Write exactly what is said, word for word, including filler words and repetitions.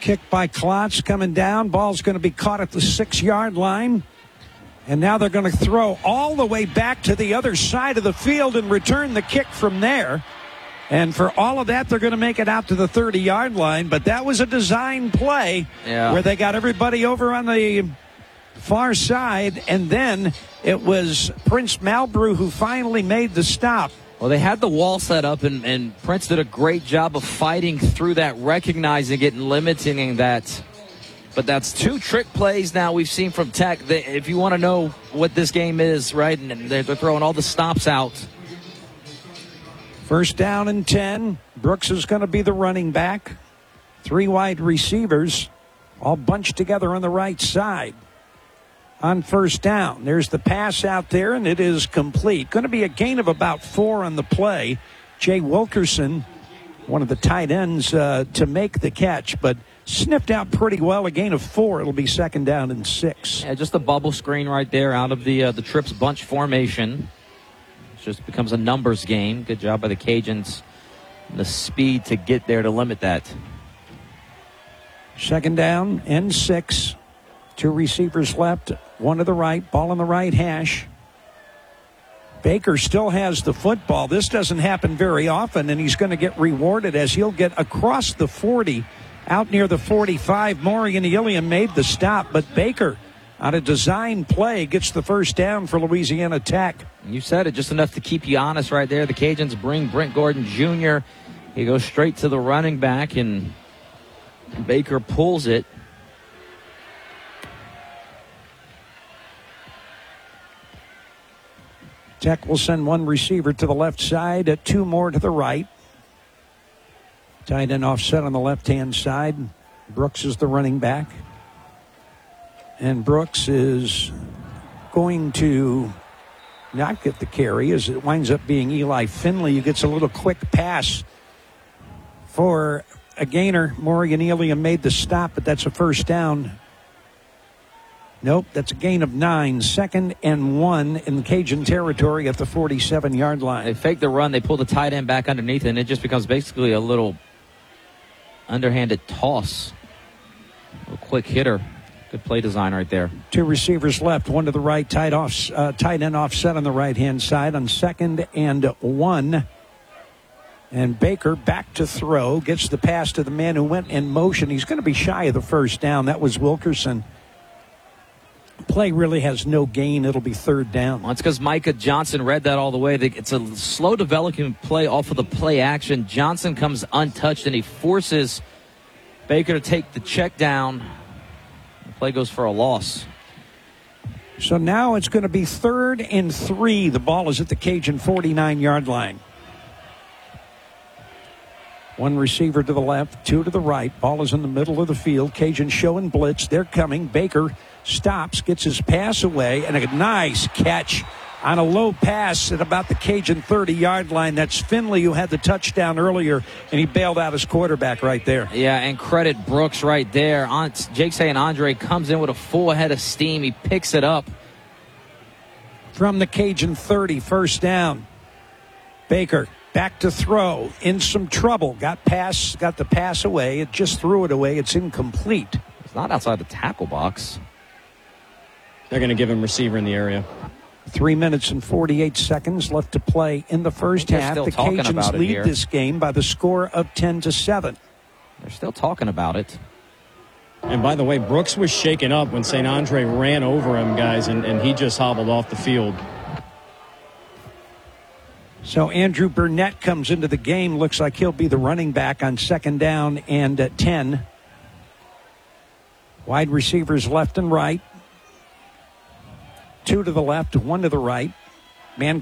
Kick by Klotz coming down. Ball's going to be caught at the six-yard line. And now they're going to throw all the way back to the other side of the field and return the kick from there. And for all of that, they're going to make it out to the thirty-yard line. But that was a design play yeah. where they got everybody over on the far side. And then it was Prince Malbrew who finally made the stop. Well, they had the wall set up, and, and Prince did a great job of fighting through that, recognizing it and limiting that. But that's two trick plays now we've seen from Tech. They, if you want to know what this game is, right, and they're, they're throwing all the stops out. First down and ten. Brooks is going to be the running back. Three wide receivers all bunched together on the right side. On first down, there's the pass out there, and it is complete. Going to be a gain of about four on the play. Jay Wilkerson, one of the tight ends, uh, to make the catch, but sniffed out pretty well. A gain of four. It'll be second down and six. Yeah, just a bubble screen right there out of the uh, the trips bunch formation. It just becomes a numbers game. Good job by the Cajuns. The speed to get there to limit that. Second down and six. Two receivers left, one to the right, ball on the right hash. Baker still has the football. This doesn't happen very often, and he's going to get rewarded as he'll get across the forty, out near the forty-five. Morgan Ilium made the stop, but Baker, on a design play, gets the first down for Louisiana Tech. You said it, just enough to keep you honest right there. The Cajuns bring Brent Gordon Junior He goes straight to the running back, and Baker pulls it. Tech will send one receiver to the left side, two more to the right. Tight end offset on the left-hand side. Brooks is the running back. And Brooks is going to not get the carry as it winds up being Eli Finley who gets a little quick pass for a gainer. Morgan Ilium made the stop, but that's a first down. Nope, that's a gain of nine. Second and one in the Cajun territory at the forty-seven-yard line. They fake the run. They pull the tight end back underneath, and it just becomes basically a little underhanded toss. A quick hitter. Good play design right there. Two receivers left, one to the right, tight, off, uh, tight end offset on the right-hand side on second and one. And Baker back to throw, gets the pass to the man who went in motion. He's going to be shy of the first down. That was Wilkerson. Play really has no gain. It'll be third down. Well, it's because Micah Johnson read that all the way. It's a slow developing play off of the play action. Johnson comes untouched, and he forces Baker to take the check down. The play goes for a loss. So now it's going to be third and three. The ball is at the Cajun forty-nine-yard line. One receiver to the left, two to the right. Ball is in the middle of the field. Cajun showing blitz. They're coming. Baker stops, gets his pass away, and a nice catch on a low pass at about the Cajun thirty-yard line. That's Finley, who had the touchdown earlier, and he bailed out his quarterback right there. Yeah, and credit Brooks right there. Jake Say and Andre comes in with a full head of steam. He picks it up. From the Cajun thirty, first down. Baker back to throw, in some trouble. Got pass, got the pass away. It just threw it away. It's incomplete. It's not outside the tackle box. They're going to give him receiver in the area. Three minutes and forty-eight seconds left to play in the first half. The Cajuns lead here. this game by the score of ten to seven. They're still talking about it. And by the way, Brooks was shaken up when Saint Andre ran over him, guys, and, and he just hobbled off the field. So Andrew Burnett comes into the game. Looks like he'll be the running back on second down and uh, ten. Wide receivers left and right. Two to the left, one to the right. Man